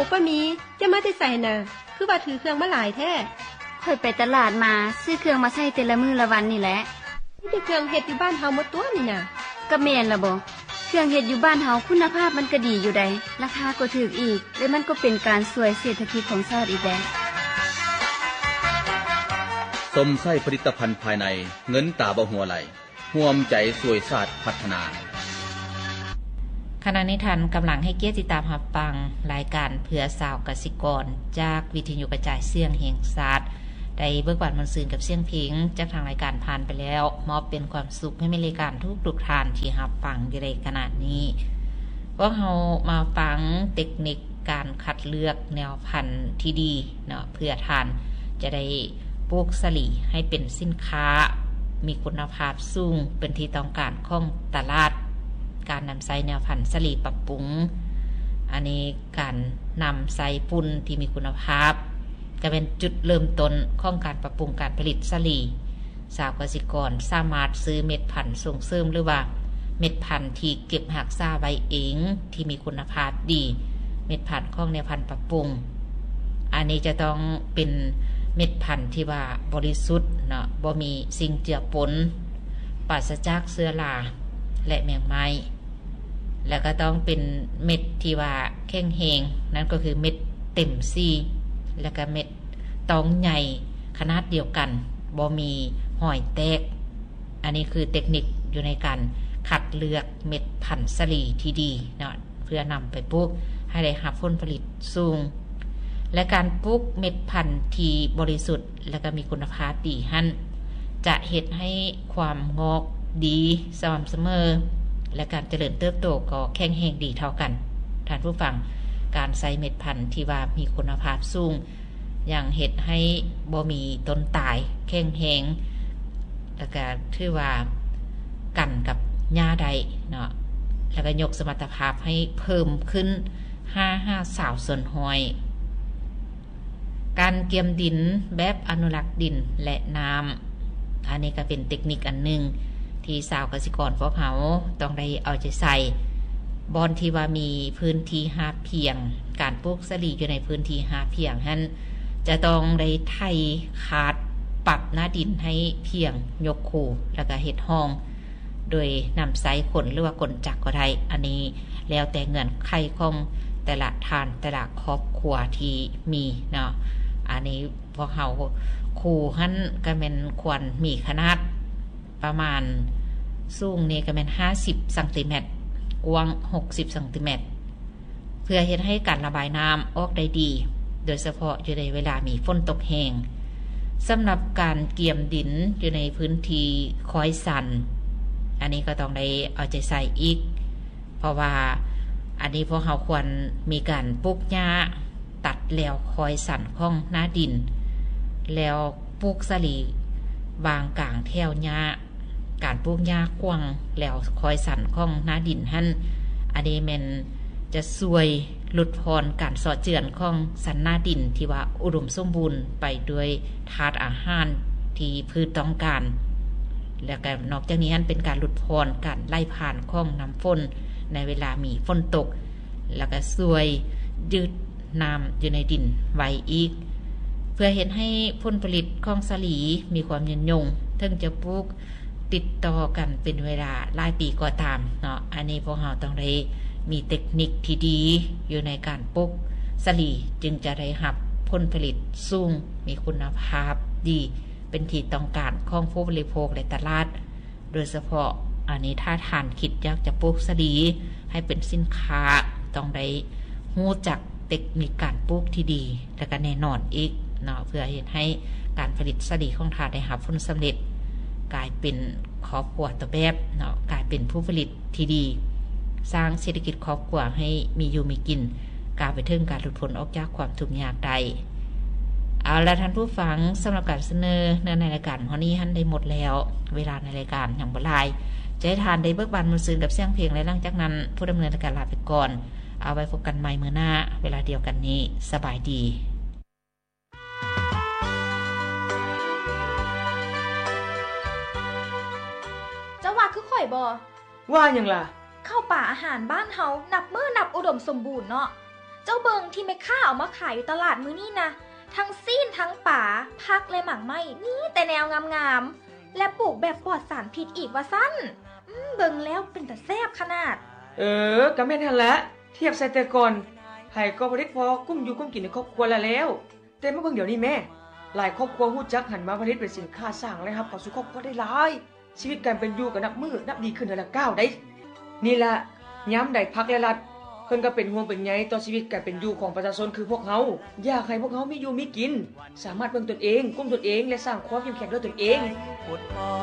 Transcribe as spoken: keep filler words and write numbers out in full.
กป้ามีจะมาแต่ใส่น่ะคือว่าถือเครื่องมาหลายแท้ค่อยไปตลาดมาซื้อเครื่องมาใช้แต่ละมื้อละวันนี่แหละนี่แต่เครื่องเฮ็ดอยู่บ้านเฮาหมดตัวนี่น่ะก็แม่นล่ะบ่เครื่องเฮ็ดอยู่บ้านเฮาคุณภาพมันก็ดีอยู่ใดราคาก็ถูกอีกและมันก็เป็นการช่วยเศรษฐกิจของชาติอีกแดสมไส้ผลิตภัณฑ์ภายในเงินตาบ่หัวไหลร่วมใจสวยศาสตร์พัฒนาขณะนี้ท่านกำลังให้เกียรติตามรับฟังรายการเพื่อสาวกสิกรจากวิทยุกระจายเสียงแห่งชาติได้เบิกบานมันซืนกับเสียงเพลงจากทางรายการผ่านไปแล้วมอบเป็นความสุขให้มีรายการทุกๆท่านที่รับฟังอยู่ในขณะนี้พวกเรามาฟังเทคนิคการคัดเลือกแนวพันธุ์ที่ดีเนาะเพื่อท่านจะได้ปลูกสลีให้เป็นสินค้ามีคุณภาพสูงเป็นที่ต้องการของตลาดการนำใส่แนวพันธุ์สลีปรับปรุงอันนี้การนำใส่ปุ่นที่มีคุณภาพก็เป็นจุดเริ่มต้นของการปรับปรุงการผลิตสลีสาวกสิกรสามารถซื้อเม็ดพันธุ์ส่งเสริมหรือว่าเม็ดพันธุ์ที่เก็บรักษาไว้เองที่มีคุณภาพดีเม็ดพันธุ์ของแนวพันธุ์ปรับปรุงอันนี้จะต้องเป็นเม็ดพันธุ์ที่ว่าบริสุทธิ์เนาะบ่มีสิ่งเจือปนปราศจากเชื้อราและแมงไม้แล้วก็ต้องเป็นเม็ดที่ว่าแข็งแรงนั่นก็คือเม็ดเต็มซี่แล้วก็เม็ดตองใหญ่ขนาดเดียวกันบ่มีหอยแตกอันนี้คือเทคนิคอยู่ในการคัดเลือกเม็ดพันธุ์สลีที่ดีเนาะเพื่อนำไปปลูกให้ได้รับผลผลิตสูงและการปลูกเม็ดพันธุ์ที่บริสุทธิ์และก็มีคุณภาพดีหั่นจะเฮ็ดให้ความงอกดีสม่ำเสมอและการเจริญเติบโตก็แข็งแรงดีเท่ากันท่านผู้ฟังการใส่เม็ดพันธุ์ที่ว่ามีคุณภาพสูงอย่างเฮ็ดให้บ่มีต้นตายแข็งแรงแล้วก็ถือว่ากันกับหญ้าใดเนาะแล้วก็ยกสมรรถภาพให้เพิ่มขึ้นห้า ห้าสาวส่วนห้อยการเกี่ยมดินแบบอนุรักษ์ดินและน้ำอันนี้ก็เป็นเทคนิคอันหนึ่งที่สาวกสิกรพวกเขาต้องได้เอาใจใส่บอนที่ว่ามีพื้นที่หาเพียงการปลูกสลีอยู่ในพื้นที่หาเพียงนั้นจะต้องได้ไถขาดปรับหน้าดินให้เพียงยกคูแล้วก็เฮ็ดห้องโดยนำไซขนหรือว่ากลจักรก็ได้อันนี้แล้วแต่เงื่อนไขของแต่ละทานแต่ละครอบครัวที่มีเนาะอันนี้พวกเขาคูหั่นก็แม่นควรมีขนาดประมาณสูงนี่ก็แม่นห้าสิบเซนติเมตรกว้างหกสิบเซนติเมตรเพื่อเฮ็ดให้การระบายน้ำออกได้ดีโดยเฉพาะอยู่ในเวลามีฝนตกแห้งสำหรับการเกี่ยมดินอยู่ในพื้นที่คอยสันอันนี้ก็ต้องได้เอาใจใส่อีกเพราะว่าอันนี้พวกเราควรมีการปลูกหญ้าตัดแล้วคอยสันของหน้าดินแล้วปลูกสลีวางกลางแถวหญ้าการปลูกหญ้ากว้างแล้วคอยสันของหน้าดินหั่นอันนี้มันจะช่วยลดพรการสอดเจือนของสันหน้าดินที่ว่าอุดมสมบูรณ์ไปด้วยธาตุอาหารที่พืชต้องการแล้วก็นอกจากนี้หั่นเป็นการลดพรการไล่ผ่านของน้ำฝนในเวลามีฝนตกแล้วก็ช่วยยืดน้ำอยู่ในดินไว้อีกเพื่อเห็นให้ผลผลิตของสลีมีความยืนยงถึงจะปลูกติดต่อกันเป็นเวลาหลายปีก็ตามเนาะอันนี้พวกเราต้องได้มีเทคนิคที่ดีอยู่ในการปลูกสลีจึงจะได้รับผลผลิตสูงมีคุณภาพดีเป็นที่ต้องการของผู้บริโภคและตลาดโดยเฉพาะอันนี้ถ้าทานคิดอยากจะปลูกสลีให้เป็นสินค้าต้องได้รู้จักเทคนิคการปลูกที่ดีและก็แน่นอนอีกเนาะเพื่อเฮ็ดให้การผลิตสลีของทานได้รับผลสำเร็จกลายเป็นครอบครัวตัวแบบเนาะกลายเป็นผู้ผลิตที่ดีสร้างเศรษฐกิจครอบครัวให้มีอยู่มีกินกล่าวไปถึงการหลุดพ้นออกจากความทุกข์ยากใดเอาละท่านผู้ฟังสำหรับการเสนอเนื้อในรายการวันนี้ท่านได้หมดแล้วเวลาในรายการอย่างบ่หลายจะให้ทานได้เบิกบานมื้อซื่นกับเสียงเพลงและหลังจากนั้นผู้ดำเนินรายการลาไปก่อนเอาไว้พบกันใหม่มื้อหน้าเวลาเดียวกันนี้สบายดีจะว่าคือข่อยบ่ว่าหยังล่ะเข้าป่าอาหารบ้านเฮานับมื้อนับอุดมสมบูรณ์เนาะเจ้าเบิงที่แม่ค้าเอามาขายอยู่ตลาดมื้อนี้นะทั้งซีนทั้งป่าผักและหมากไม้นี่แต่แนวงามๆและปลูกแบบปลอดสารพิษอีกว่าซั่นอืมเบิงแล้วเป็นแต่แซ่บขนาดเออก็แม่นหั่นละเทียบใส่แต่ก่อนไผก็ผลิตพอกุ้มอยู่กุ้มกินในครอบครัวแล้วแล้วแต่มาเบิ่งเดี๋ยวนี้แม่หลายครอบครัวฮู้จักหันมาผลิตเป็นสินค้าสร้างรายรับเข้าสู่ครอบครัวได้หลายชีวิตการเป็นอยู่ก็นับมือนับดีขึ้นแต่ละก้าวได้นี่ล่ะยามใดพักและรัฐเพิ่นก็เป็นห่วงเป็นใยต่อชีวิตการเป็นอยู่ของประชาชนคือพวกเฮาอยากให้พวกเฮามีอยู่มีกินสามารถเบิ่งตนเองกุ้มตนเองและสร้างความเข้มแข็งด้วยตนเอง